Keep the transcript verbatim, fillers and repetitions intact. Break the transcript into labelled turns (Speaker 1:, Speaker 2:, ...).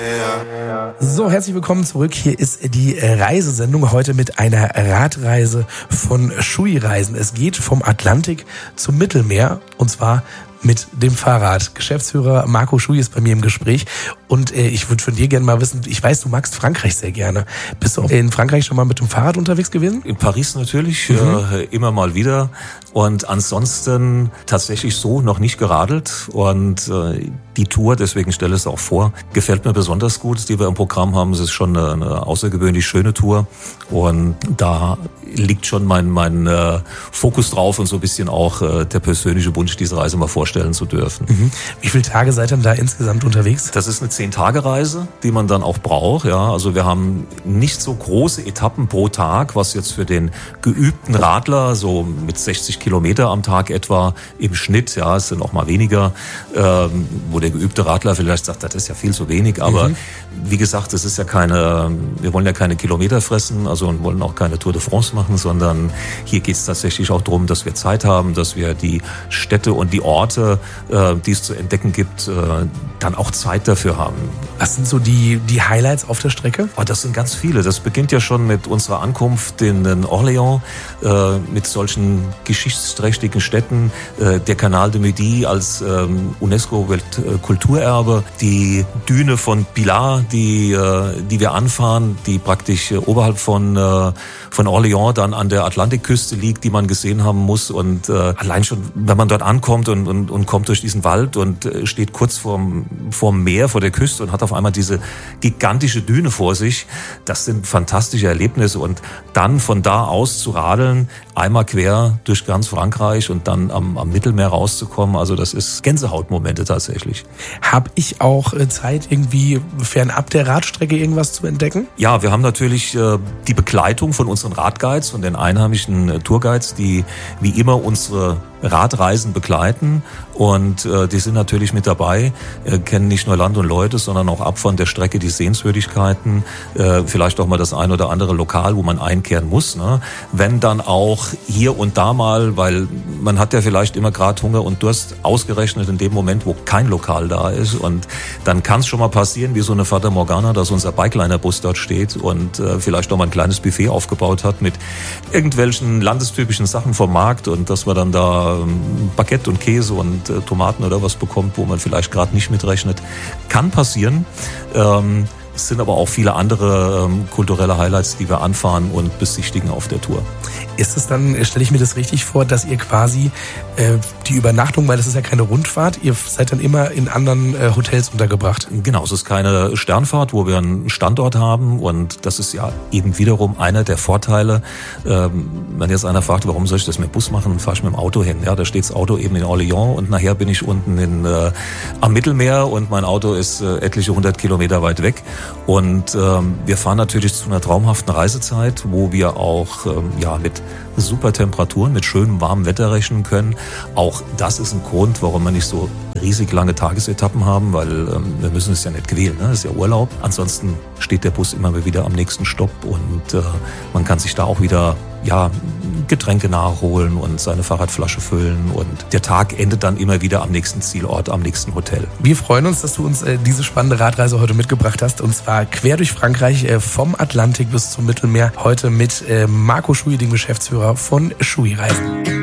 Speaker 1: So, herzlich willkommen zurück. Hier ist die Reisesendung heute mit einer Radreise von Shui Reisen. Es geht vom Atlantik zum Mittelmeer und zwar mit dem Fahrrad. Geschäftsführer Marco Shui ist bei mir im Gespräch und äh, ich würde von dir gerne mal wissen, ich weiß, du magst Frankreich sehr gerne. Bist du auch in Frankreich schon mal mit dem Fahrrad unterwegs gewesen?
Speaker 2: In Paris natürlich,
Speaker 1: Mhm.
Speaker 2: äh, immer mal wieder und ansonsten tatsächlich so noch nicht geradelt und äh, die Tour, deswegen stelle ich es auch vor, gefällt mir besonders gut, die wir im Programm haben. Es ist schon eine, eine außergewöhnlich schöne Tour und da liegt schon mein, mein äh, Fokus drauf und so ein bisschen auch äh, der persönliche Wunsch, diese Reise mal vorstellen zu dürfen.
Speaker 1: Mhm. Wie viele Tage seid ihr denn da insgesamt unterwegs?
Speaker 2: Das ist eine Zehn-Tage-Reise, die man dann auch braucht. Ja, also wir haben nicht so große Etappen pro Tag, was jetzt für den geübten Radler so mit sechzig Kilometer am Tag etwa im Schnitt, ja, es sind auch mal weniger, ähm, wo der geübte Radler vielleicht sagt, das ist ja viel zu wenig. Aber mhm. wie gesagt, das ist ja keine, wir wollen ja keine Kilometer fressen, also und wollen auch keine Tour de France machen, sondern hier geht es tatsächlich auch darum, dass wir Zeit haben, dass wir die Städte und die Orte, äh, die es zu entdecken gibt, äh, dann auch Zeit dafür haben.
Speaker 1: Was sind so die, die Highlights auf der Strecke?
Speaker 2: Oh, das sind ganz viele. Das beginnt ja schon mit unserer Ankunft in, in Orléans, äh, mit solchen geschichtsträchtigen Städten. Äh, der Canal de Midi als ähm, UNESCO-Weltkulturerbe, die Düne von Pilar, die, äh, die wir anfahren, die praktisch äh, oberhalb von, äh, von Orléans dann an der Atlantikküste liegt, die man gesehen haben muss. Und äh, allein schon, wenn man dort ankommt und, und, und kommt durch diesen Wald und äh, steht kurz vorm, vorm Meer, vor der Küste und hat auf einmal diese gigantische Düne vor sich, das sind fantastische Erlebnisse. Und dann von da aus zu radeln, einmal quer durch ganz Frankreich und dann am, am Mittelmeer rauszukommen, also das ist Gänsehautmomente tatsächlich.
Speaker 1: Habe ich auch Zeit, irgendwie fernab der Radstrecke irgendwas zu entdecken?
Speaker 2: Ja, wir haben natürlich äh, die Begleitung von unseren Radguides, von den einheimischen äh, Tourguides, die wie immer unsere Radreisen begleiten und äh, die sind natürlich mit dabei, äh, kennen nicht nur Land und Leute, sondern auch ab von der Strecke die Sehenswürdigkeiten, äh, vielleicht auch mal das ein oder andere Lokal, wo man einkehren muss, ne? Wenn dann auch hier und da mal, weil man hat ja vielleicht immer gerade Hunger und Durst, ausgerechnet in dem Moment, wo kein Lokal da ist und dann kann es schon mal passieren, wie so eine Fata Morgana, dass unser Bikelinerbus dort steht und äh, vielleicht auch mal ein kleines Buffet aufgebaut hat mit irgendwelchen landestypischen Sachen vom Markt und dass wir dann da Baguette und Käse und äh, Tomaten oder was bekommt, wo man vielleicht gerade nicht mitrechnet. Kann passieren. Ähm, es sind aber auch viele andere ähm, kulturelle Highlights, die wir anfahren und besichtigen auf der Tour.
Speaker 1: Ist es dann, stelle ich mir das richtig vor, dass ihr quasi äh, die Übernachtung, weil das ist ja keine Rundfahrt, ihr seid dann immer in anderen äh, Hotels untergebracht?
Speaker 2: Genau, es ist keine Sternfahrt, wo wir einen Standort haben und das ist ja eben wiederum einer der Vorteile. Ähm, wenn jetzt einer fragt, warum soll ich das mit dem Bus machen, fahre ich mit dem Auto hin. Ja, da steht das Auto eben in Orléans und nachher bin ich unten in, äh, am Mittelmeer und mein Auto ist äh, etliche hundert Kilometer weit weg. Und ähm, wir fahren natürlich zu einer traumhaften Reisezeit, wo wir auch ähm, ja mit super Temperaturen, mit schönem warmem Wetter rechnen können. Auch das ist ein Grund, warum wir nicht so riesig lange Tagesetappen haben, weil ähm, wir müssen es ja nicht quälen, ne? Das ist ja Urlaub. Ansonsten steht der Bus immer wieder am nächsten Stopp und äh, man kann sich da auch wieder ja Getränke nachholen und seine Fahrradflasche füllen und der Tag endet dann immer wieder am nächsten Zielort, am nächsten Hotel.
Speaker 1: Wir freuen uns, dass du uns äh, diese spannende Radreise heute mitgebracht hast und zwar quer durch Frankreich, äh, vom Atlantik bis zum Mittelmeer. Heute mit äh, Marco Shui, dem Geschäftsführer von Shui Reisen.